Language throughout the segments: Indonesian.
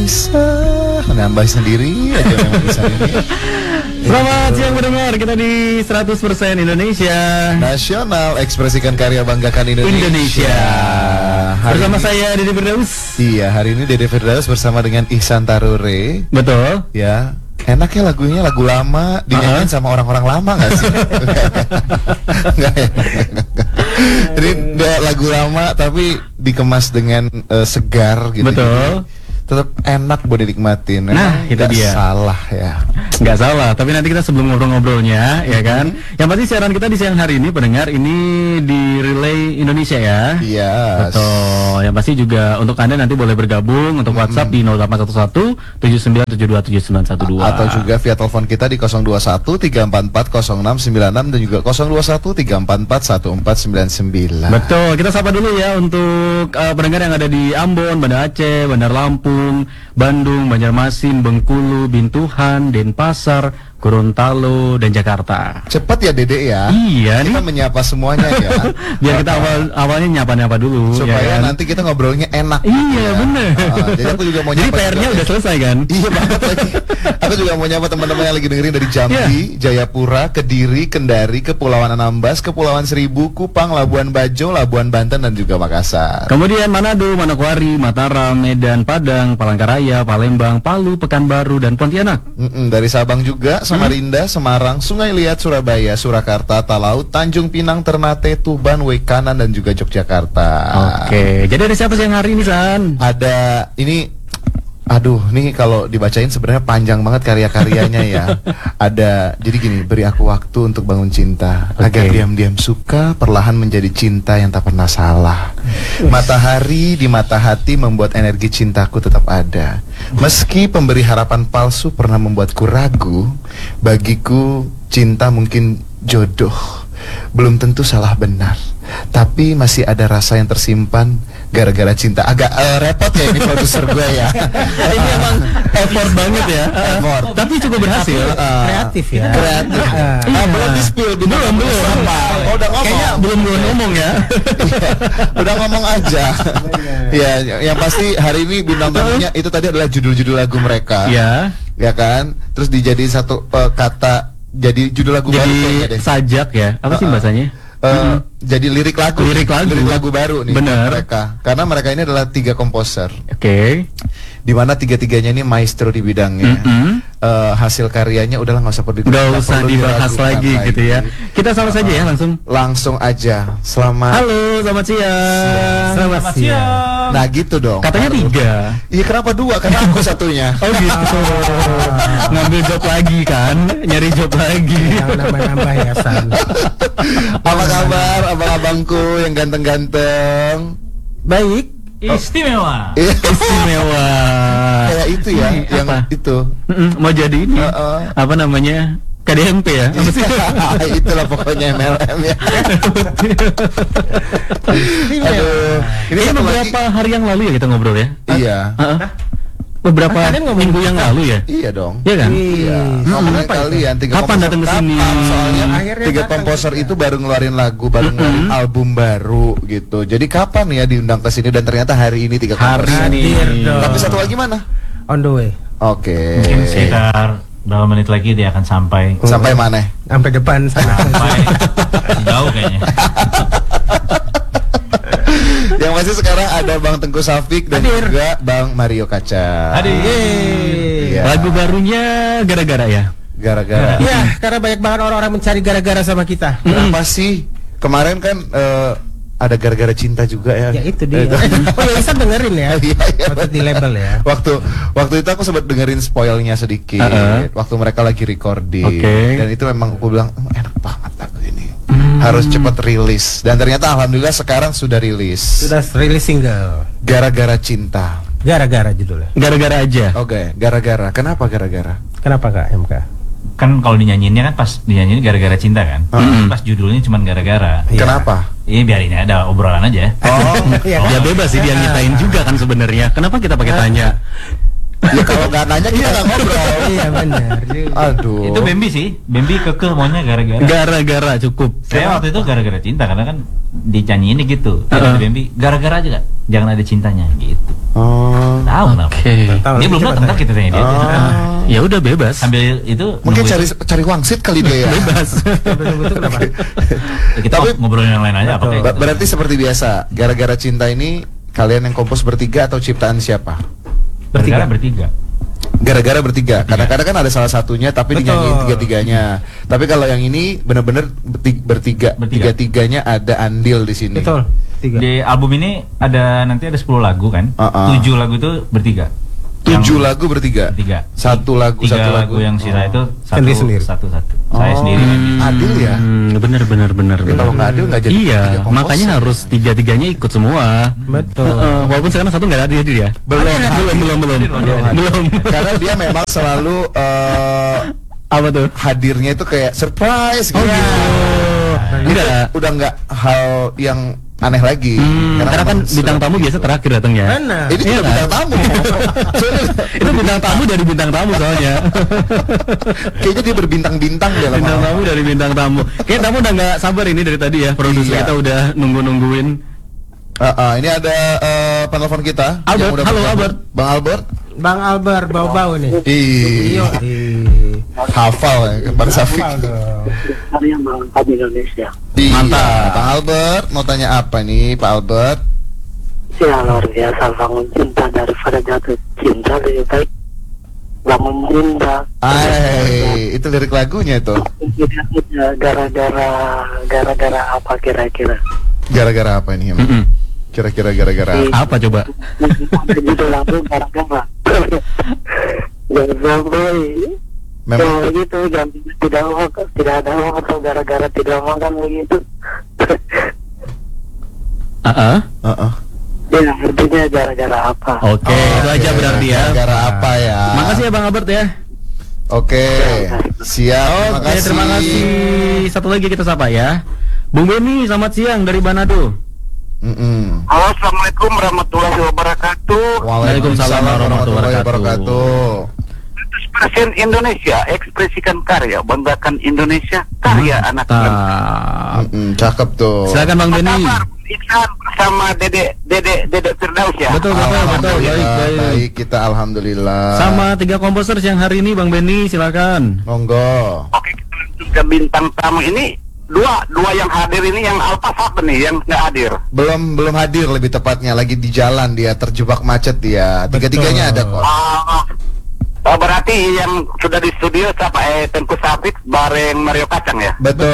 bisa menambah sendiri aja memang bisa ini. Selamat siang pendengar, kita di 100% Indonesia Nasional, ekspresikan karya, banggakan Indonesia. Bersama saya Dede Firdaus. Iya, hari ini Dede Firdaus bersama dengan Ihsan Tarure. Betul. Ya, enak ya lagunya, lagu lama dinyanyiin sama orang-orang lama nggak sih? Nggak ya? Jadi lagu lama tapi dikemas dengan segar gitu. Betul. Tetap enak buat dinikmatin. Nah, itu dia. Salah ya. Nggak salah, tapi nanti kita sebelum ngobrol-ngobrolnya, ya kan? Yang pasti siaran kita di siang hari ini, pendengar, ini di Relay Indonesia ya. Iya. Betul. Yang pasti juga untuk Anda nanti boleh bergabung untuk WhatsApp di 0811 7972 7912. Atau juga via telepon kita di 021 344 0696 dan juga 021 344 1499. Betul, kita sapa dulu ya untuk pendengar yang ada di Ambon, Banda Aceh, Bandar Lampung, Bandung, Banjarmasin, Bengkulu, Bintuhan, Denpasar, Gorontalo, dan Jakarta. Cepat ya Dede ya. Iya Kita nih. menyapa semuanya ya. Biar kita awalnya nyapa-nyapa dulu Supaya ya kan? nanti kita ngobrolnya enak. Iya, bener. Jadi aku juga mau Jadi nyapa PR-nya juga. udah selesai kan? Iya banget lagi. Aku juga mau nyapa teman-teman yang lagi dengerin dari Jambi, Jayapura, Kediri, Kendari, Kepulauan Anambas, Kepulauan Seribu, Kupang, Labuan Bajo, Labuan Banten, dan juga Makassar. Kemudian Manado, Manokwari, Mataram, Medan, Padang, Palangkaraya, Palembang, Palu, Pekanbaru, dan Pontianak. Dari Sabang juga, Samarinda, Semarang, Sungai Liat, Surabaya, Surakarta, Talaut, Tanjung Pinang, Ternate, Tuban, Wekanan, dan juga Yogyakarta. Oke, jadi ada siapa sih yang hari ini, San? Ada ini, aduh, nih kalau dibacain sebenarnya panjang banget karya-karyanya ya. Ada, jadi gini, beri aku waktu untuk bangun cinta, agar diam-diam suka, perlahan menjadi cinta yang tak pernah salah. Matahari di mata hati membuat energi cintaku tetap ada. Meski pemberi harapan palsu pernah membuatku ragu, bagiku cinta mungkin jodoh, belum tentu salah benar, tapi masih ada rasa yang tersimpan gara-gara cinta. Agak repot ya ini produser gue ya. Ini emang effort banget ya. Effort. Tapi cukup berhasil. Kreatif ya. Kreatif. Belum di-spill, Belum. Oh, udah ngomong. Kayaknya belum ngomong ya. Udah ngomong aja. Ya, yang pasti hari ini bintang tamunya itu tadi adalah judul-judul lagu mereka. Iya. Ya kan? Terus dijadiin satu kata jadi judul lagu baru kayaknya Jadi deh. sajak ya. Apa sih bahasanya? Jadi lirik lagu baru nih Bener. mereka, karena mereka ini adalah 3 komposer, Oke. di mana 3-tiganya ini maestro di bidangnya. Hasil karyanya udahlah nggak usah perlu dibahas diragukan lagi gitu ya. Kita sama saja ya langsung aja. Selamat. Halo, selamat siang. Selamat siang. Nah gitu dong. Katanya 3. Iya, kenapa 2? Karena aku satunya. Oh gitu. Ngambil job lagi kan? Nyari job lagi. Yang nambah-nambah ya, San. Apa kabar abang-abangku yang ganteng-ganteng? Baik. Istimewa. Istimewa. Kayak itu ya, yang apa? itu. Mau jadi ini. Apa namanya? KDMP ya? Apa sih? Itulah pokoknya MLM ya. Aduh, Ini satu beberapa hari yang lalu ya kita ngobrol ya? Iya. Beberapa Kalian ngomong minggu yang lalu ya? Iya dong. Iya kan? Iya. Ngomongin kalian 3 Kapan komposer. datang ke sini? Kapan? Soalnya Akhirnya 3 datang komposer juga. itu baru ngeluarin lagu, baru ngeluarin album baru gitu. Jadi kapan ya diundang ke sini, dan ternyata hari ini 3 komposer. Hadir dong. Tapi satu lagi mana? On the way. Oke. Mungkin sekitar berapa menit lagi dia akan sampai. Sampai mana? Sampai depan sana. Sampai jauh kayaknya. Yang masih sekarang ada Bang Tengku Safik dan juga Bang Mario Kaca. Hadir. Iya. Lagu barunya gara-gara ya? Gara-gara. Ya, karena banyak banget orang-orang mencari gara-gara sama kita. Kenapa sih? Kemarin kan ada gara-gara cinta juga ya. Ya itu dia. Oh ya, bisa dengerin ya. Iya, Waktu di label ya. Waktu itu aku sempat dengerin spoilnya sedikit. Waktu mereka lagi recording. Oke. Dan itu memang aku bilang enak banget lagu ini. Harus cepat rilis. Dan ternyata alhamdulillah sekarang sudah rilis. Sudah rilis single. Gara-gara cinta. Gara-gara judulnya. Gara-gara aja. Oke, gara-gara. Kenapa gara-gara? Kenapa Kak MK? Kan kalau dinyanyiinnya kan pas dinyanyiin gara-gara cinta kan. Pas judulnya cuman gara-gara. Iya. Kenapa? Ini biar ini ada obrolan aja. Oh, Iya. Ya bebas sih dia nyitain juga kan sebenarnya. Kenapa kita pakai tanya? ya kalau nggak nanya kita nggak ngobrol. Iya benar. Aduh. Itu Bambi sih. Bambi kekeh maunya gara-gara. Gara-gara cukup. Saya waktu itu gara-gara cinta karena kan dinyanyiinnya gitu. Kata Bambi gara-gara aja Kak. Jangan ada cintanya gitu. Oh. Tahu kenapa? Oke. Tahu, Dia belum coba datang, tanya. kita tanya dia. Ya udah bebas. Sambil itu Mungkin nunggu cari wangsit kali dia ya. Bebas. Sampai nunggu itu kenapa? kita Tapi- ngobrolin yang lain aja. Betul. Apa Berarti seperti biasa, gara-gara cinta ini kalian yang kompos bertiga atau ciptaan siapa? bertiga. Gara-gara bertiga. Kadang-kadang kan ada salah satunya tapi Betul. dinyanyiin tiga-tiganya. Tapi kalau yang ini benar-benar bertiga. Bertiga. Tiga-tiganya ada andil di sini. Betul. 3. Di album ini nanti ada 10 lagu kan? 7 lagu itu bertiga. 7 lagu bertiga. Bertiga. Satu lagu, 3 satu lagu lagu. yang sisa itu Sendiri-sendiri. satu. Saya sendiri. Adil ya. Bener. Ya, kalau nggak adil nggak jadi Iya, tiga komposer. makanya harus tiga-tiganya ikut semua. Betul. Walaupun sekarang satu nggak ada dia. Belum. Karena dia memang selalu Apa tuh? hadirnya itu kayak surprise Oh gitu. gitu. Enggak. Udah nggak hal yang aneh lagi. Karena kan memang bintang sudah- tamu biasa terakhir datangnya. Mana? Ini Iya juga kan? bintang tamu. Itu bintang tamu dari bintang tamu soalnya. Kayaknya dia berbintang-bintang dalam Bintang hal. tamu dari bintang tamu. Kayak tamu udah nggak sabar ini dari tadi ya. Produser Iya. kita udah nungguin. Ini ada penelpon kita. Albert, yang udah halo, bergabung. Albert. Bang Albert. Bang Albert bau-bau nih. Iya. Hafal ya, Bang Safik. Hafal dong. Karya mengangkat Indonesia. Iya. Mantap. Bang Albert mau tanya apa nih, Pak Albert? Ya luar biasa, bangun cinta daripada jatuh cinta lebih baik bangun cinta. Itu lirik lagunya itu. Gara-gara apa kira-kira? Gara-gara apa ini? Hem? Mm-mm. Kira-kira gara-gara apa? Apa coba? Judul lagu gara-gara. Jangan sampai Memang ya gitu, jangan tidak ada uang atau gara-gara tidak makan begitu. Heeh. Ya artinya gara-gara apa? Oke, itu aja berarti ya. Gara-gara apa ya? Makasih ya Bang Albert ya. Oke, siap. Oke, terima kasih. Satu lagi kita sapa ya. Bung Beni, selamat siang dari Manado. Halo, assalamualaikum warahmatullahi wabarakatuh. Waalaikumsalam warahmatullahi wabarakatuh. Presiden Indonesia, ekspresikan karya, banggakan Indonesia, karya anak bangsa. Cakep tuh. Silakan Bang Apa Beni. kabar Iksan bersama Dede Firdaus ya? Betul. Alhamdulillah, Baik. baik kita alhamdulillah. Sama 3 komposer yang hari ini Bang Beni, silakan. Monggo. Oke, kita langsung ke bintang tamu ini. Dua yang hadir ini yang Alfa apa nih yang nggak hadir? Belum hadir lebih tepatnya, lagi di jalan dia, terjebak macet dia. Tiga-tiganya ada kok. Berarti yang sudah di studio siapa? Tengku Safik bareng Mario Kacang ya? Betul.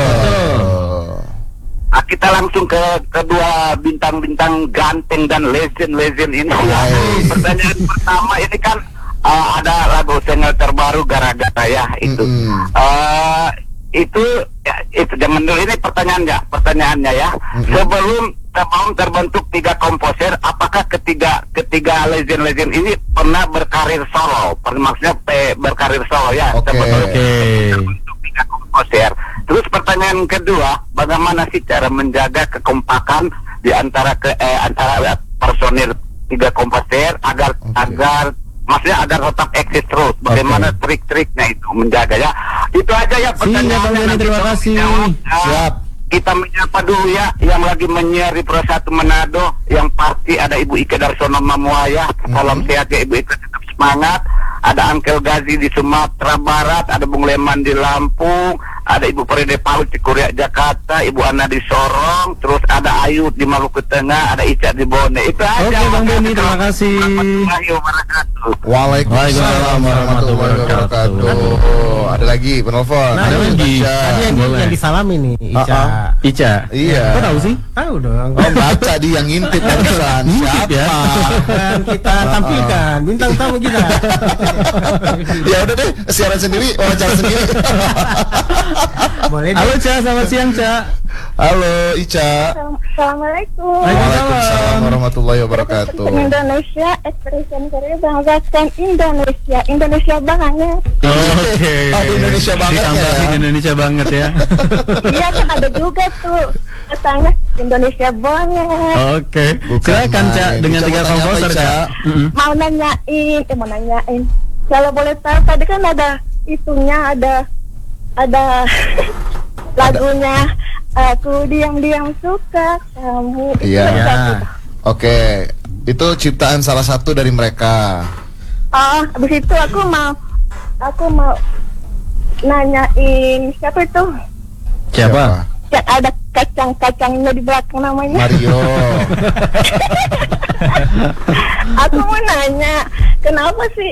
Kita langsung ke kedua bintang-bintang ganteng dan legend ini. Baik. Pertanyaan pertama ini kan ada lagu single terbaru gara-gara ya itu. Itu jangan dulu, ini pertanyaannya ya. Sebelum terbentuk 3 komposer, apakah ketiga legend ini pernah berkarir solo? Maksudnya berkarir solo ya. Oke. Sebelum Oke. terbentuk 3 komposer. Terus pertanyaan kedua, bagaimana sih cara menjaga kekompakan di antara personil 3 komposer agar maksudnya agar tetap eksis terus. Bagaimana trik-triknya itu menjaga ya. Itu aja ya pertanyaannya. Bang Beni, nanti terima tolong kasih. dijawab. Siap. Kita menyapa dulu ya yang lagi menyiar di Pro 1 Manado, yang pasti ada Ibu Ike Darsono Mamuaya. Salam sehat ya Ibu Ike, tetap semangat. Ada Angkel Gazi di Sumatera Barat, ada Bung Leman di Lampung, ada Ibu Frede Paul di Korea Jakarta, Ibu Ana di Sorong, terus ada Ayu di Maluku Tengah, ada Ica di Bone. Itu aja. Oke, Bang Beni, terima kasih. Warahmatullahi wabarakatuh. Waalaikumsalam warahmatullahi wabarakatuh. Ada lagi penelpon. Nah, Ada lagi. Tadi yang, Boleh. yang disalami nih, Ica. Ica. Iya. Kok tahu sih? Tahu dong. Oh, baca dia yang ngintip barusan. Ngintip ya. Siapa? Dan kita tampilkan bintang tamu kita. Ya udah deh, siaran sendiri, wawancara sendiri. Boleh Halo deh. Ca, selamat siang Ca. Halo Ica. Assalamualaikum. Waalaikumsalam warahmatullahi wabarakatuh. Indonesia, ekspresi karya banggakan Indonesia, Indonesia banget. Oke. Aduh, Indonesia banget ya. Ditambahin Indonesia banget ya. Iya kan ada juga tuh katanya Indonesia banget. Oke. Bukan Silakan Ca main. dengan Ica 3 mau tanya apa, komposer Ica? Ca. Mau nanyain. Kalau boleh tahu tadi kan ada itunya ada lagunya aku diam-diam suka kamu. Itu Iya. bisa Ya. kita. Oke, Itu ciptaan salah satu dari mereka. Habis itu aku mau nanyain siapa itu? Siapa? Yang ada kacang-kacangnya di belakang namanya. Mario. Aku mau nanya, kenapa sih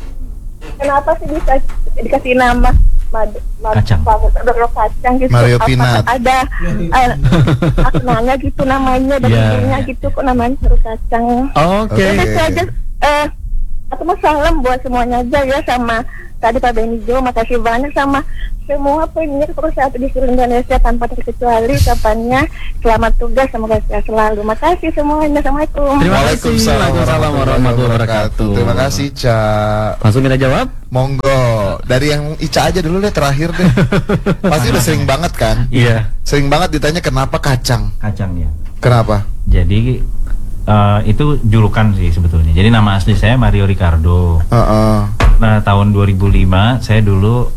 bisa dikasih nama Kacang. kacang gitu? Mario Apakah Peanut. ada maknanya gitu namanya dan Ya. ibunya gitu kok namanya Mario Kacang? Oke. Jadi itu aja. Aku mau salam buat semuanya aja ya, sama tadi Pak Benijo, makasih banyak, sama semua penyiar perusahaan di seluruh Indonesia tanpa terkecuali. Kapannya selamat tugas, semoga sehat selalu. Makasih semuanya. Assalamualaikum. Terima kasih. Waalaikumsalam warahmatullahi wabarakatuh. Terima kasih, Ca. Langsung kita jawab. Monggo. Dari yang Ica aja dulu deh, terakhir deh. Pasti udah sering banget kan? Iya. Sering banget ditanya kenapa kacang. Kacang ya. Kenapa? Jadi itu julukan sih sebetulnya. Jadi nama asli saya Mario Ricardo. Nah, tahun 2005 saya dulu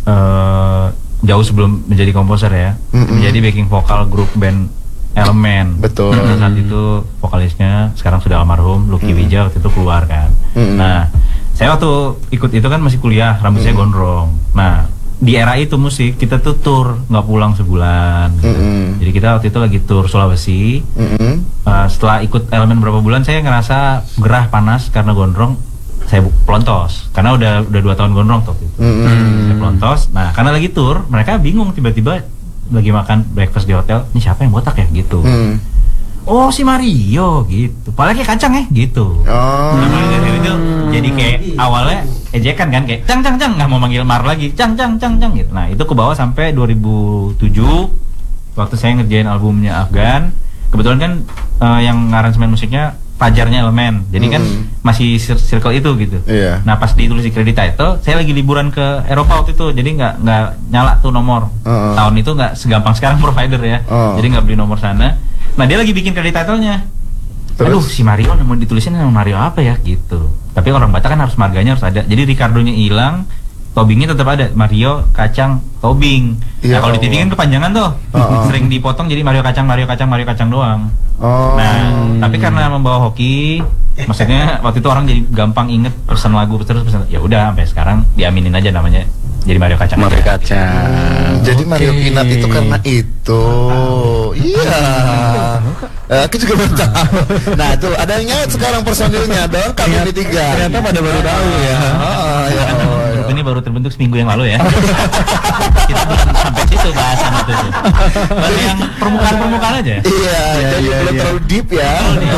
jauh sebelum menjadi komposer ya, menjadi backing vokal grup band Elemen. Betul. Nah, saat itu vokalisnya sekarang sudah almarhum Lucky Wijaya waktu itu keluar kan. Nah, saya waktu ikut itu kan masih kuliah, rambut saya gondrong. Nah, di era itu musik kita tuh tour, nggak pulang sebulan gitu. Jadi kita waktu itu lagi tour Sulawesi. Setelah ikut Elemen berapa bulan saya ngerasa gerah, panas karena gondrong. Saya pelontos karena udah 2 tahun gondrong tuh gitu. Saya pelontos. Nah, karena lagi tour, mereka bingung, tiba-tiba lagi makan breakfast di hotel, ini siapa yang botak ya gitu. Oh, si Mario gitu. Padahal kayak kacang ya gitu. Nah, mulai dari itu jadi kayak awalnya ejekan kan, kayak cang nggak mau manggil Mar lagi, cang gitu. Nah, itu ke bawah sampai 2007 waktu saya ngerjain albumnya Afgan. Kebetulan kan yang ngaransemen musiknya pajarnya Elemen. Jadi kan masih circle itu gitu. Iya. Nah, pas ditulis di credit title, saya lagi liburan ke Eropa waktu itu. Jadi nggak nyala tuh nomor. Tahun itu nggak segampang sekarang provider ya. Jadi nggak beli nomor sana. Nah, dia lagi bikin credit title-nya. Aduh, si Mario mau ditulisin nama Mario apa ya gitu. Tapi orang Batak kan harus marganya harus ada. Jadi Ricardo-nya hilang, tobingnya tetap ada, Mario Kacang Tobing. Ya Nah, kalau di TV kan Allah. kepanjangan tuh. Sering dipotong jadi Mario Kacang doang. Oh. Nah, tapi karena membawa hoki, maksudnya waktu itu orang jadi gampang inget pesan lagu terus pesan. Ya udah, sampai sekarang diaminin aja namanya jadi Mario Kacang. Mario Kacang. Jadi Mario Peanut itu karena itu. Iya. Aku juga baru tahu. Nah, itu ada yang nyet sekarang personilnya dong, kami 3. Ternyata pada baru tahu ya. Ya Allah. Grup ini baru terbentuk seminggu yang lalu ya. Kita belum sampai situ bahasan itu tuh. Baru yang permukaan aja. Iya, jadi belum terlalu deep ya.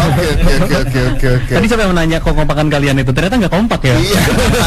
Oke. Tadi siapa yang menanya kekompakan kalian itu? Ternyata nggak kompak ya. Iya.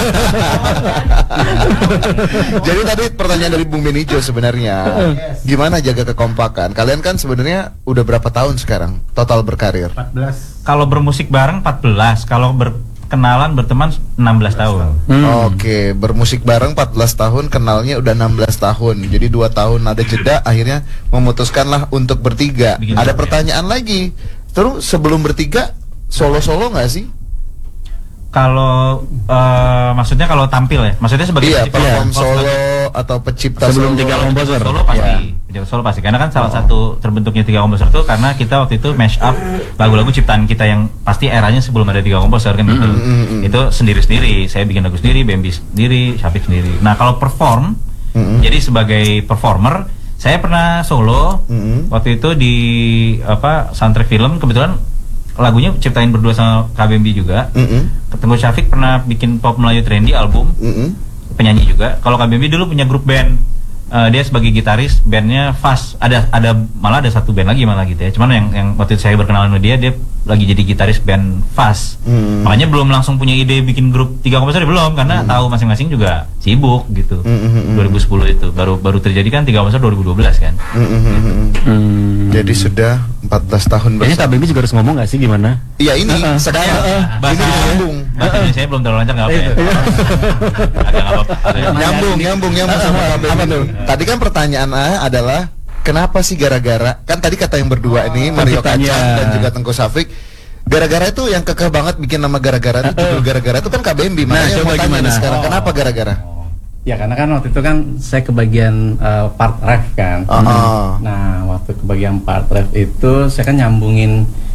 Jadi tadi pertanyaan dari Bung Benijo sebenarnya, gimana jaga kekompakan? Kalian kan sebenarnya udah berapa tahun sekarang total berkarir? 14. Kalau bermusik bareng 14, kalau berkenalan berteman 16 tahun. Oke, bermusik bareng 14 tahun, kenalnya udah 16 tahun. Jadi 2 tahun ada jeda, akhirnya memutuskanlah untuk bertiga. Bikin Ada grup, pertanyaan lagi. Terus sebelum bertiga solo-solo nggak sih? Kalau maksudnya kalau tampil ya, maksudnya sebagai Iya, pencipta perform ya? solo atau pencipta Sebelum solo. 3 komposer. Solo pasti, solo pasti. Karena kan salah satu terbentuknya 3 komposer itu karena kita waktu itu mash up lagu-lagu ciptaan kita yang pasti eranya sebelum ada 3 komposer kan gitu. Itu sendiri-sendiri. Saya bikin lagu sendiri, Bambi sendiri, Syafiq sendiri. Nah, kalau perform, jadi sebagai performer, saya pernah solo waktu itu di soundtrack film. Kebetulan lagunya ciptain berdua sama KBMB juga. Ketemu Syafiq pernah bikin pop Melayu trendy album. Penyanyi juga. Kalau KBMB dulu punya grup band. Dia sebagai gitaris, bandnya Fast. Ada malah ada satu band lagi malah gitu ya. Cuman yang waktu itu saya berkenalan sama dia lagi jadi gitaris band Fast. Makanya belum langsung punya ide bikin grup 3 komposer belum, karena tahu masing-masing juga sibuk gitu. 2010 itu baru terjadi kan 3 komposer 2012 kan. Jadi sudah 14 tahun Kayaknya bersama. Kak Baby juga harus ngomong nggak sih gimana? Iya ini sekarang Bahasa ini nyambung. Bahasa Indonesia belum terlalu lancar nggak apa ya. Agak nggak apa-apa. Nyambung sama KBMB. Tadi kan pertanyaannya adalah kenapa sih gara-gara, kan tadi kata yang berdua ini Mario Kacang penciptanya. dan juga Tengku Syafiq, gara-gara itu yang kekeh banget bikin nama gara-gara itu, judul gara-gara itu kan KBMB. Makanya coba mau tanya gimana? nih sekarang, kenapa gara-gara? Ya karena kan waktu itu kan saya kebagian part ref kan. Oh. Nah waktu kebagian part ref itu saya kan nyambungin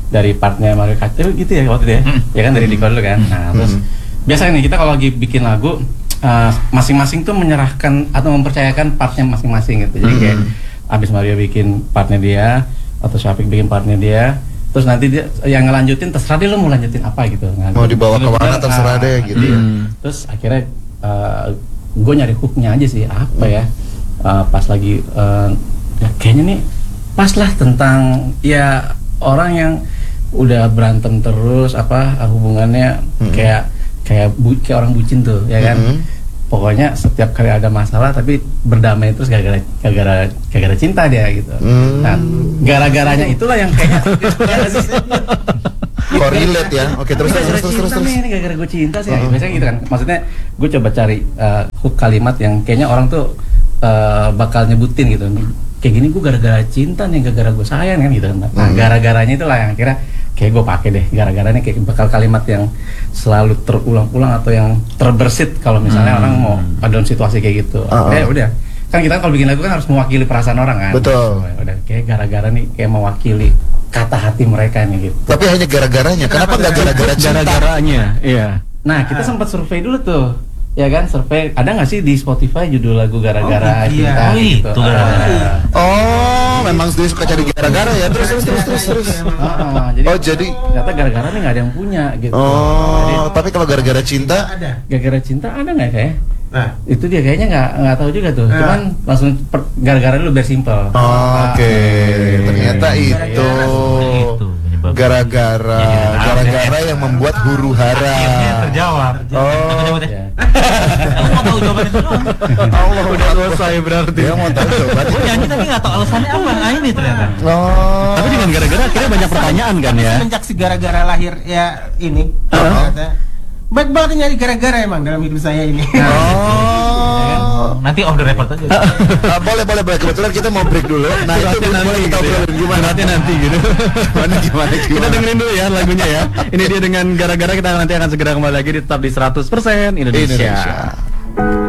dari partnya Mario Kart gitu ya waktu itu ya. Ya kan dari Diko dulu kan. Nah, terus biasanya nih kita kalau lagi bikin lagu masing-masing tuh menyerahkan atau mempercayakan partnya masing-masing gitu. Jadi kayak abis Mario bikin partnya dia atau Syafiq bikin partnya dia, terus nanti dia yang ngelanjutin terserah dia lo mau lanjutin apa gitu. Nah, Mau dibawa ke mana terserah deh gitu ya. Terus akhirnya gue nyari hooknya aja sih apa ya. Pas lagi ya kayaknya nih pas lah tentang ya orang yang udah berantem terus hubungannya kayak orang bucin tuh ya kan. Pokoknya setiap kali ada masalah tapi berdamai terus gara-gara cinta dia gitu. Nah, gara-garanya itulah yang kayaknya Korelate ya. Oke, terus. Ini gara-gara gue cinta sih. Biasanya gitu kan. Maksudnya gue coba cari hook kalimat yang kayaknya orang tuh bakal nyebutin gitu. Kayak gini gue gara-gara cinta nih, gara-gara gue sayang kan gitu kan. Nah, gara-garanya itulah yang akhirnya kayak gue pakai deh. Gara-garanya kayak bakal kalimat yang selalu terulang-ulang atau yang terbersit kalau misalnya orang mau dalam situasi kayak gitu. Udah. Kan kita kalau bikin lagu kan harus mewakili perasaan orang kan. Betul. Udah kayak gara-gara nih kayak mewakili kata hati mereka nih gitu. Tapi hanya gara-garanya. Kenapa nggak gara-gara cinta? Gara-garanya, iya. Nah, kita sempat survei dulu tuh. Ya kan, survei ada nggak sih di Spotify judul lagu gara-gara cinta gitu. Itu gara-gara. Oh, memang dia suka cari gara-gara ya. Terus. Jadi ternyata gara-gara nih nggak ada yang punya gitu. Oh, tapi kalau gara-gara cinta Gara-gara cinta ada nggak kayak? Nah, itu dia kayaknya nggak tahu juga tuh. Cuman langsung gara-gara dulu biar simple. Oke. Ternyata itu gara-gara yang membuat huru hara. Akhirnya terjawab. Oh. Aku mau tahu jawaban itu doang. Allah udah selesai berarti. Dia mau tahu jawaban. Gue nyanyi tapi nggak tahu alasannya apa. Nah ini ternyata. Oh. Tapi dengan gara-gara akhirnya banyak pertanyaan kan ya. Semenjak si gara-gara lahir ya ini. Baik banget nyari gara-gara emang dalam hidup saya ini. Oh. Nanti off the record aja. Boleh. Kebetulan kita mau break dulu. Nah, itu boleh kita obrolin gimana nanti gitu. Gimana. Kita dengerin dulu ya lagunya ya. Ini dia dengan gara-gara, kita nanti akan segera kembali lagi tetap di 100% Indonesia.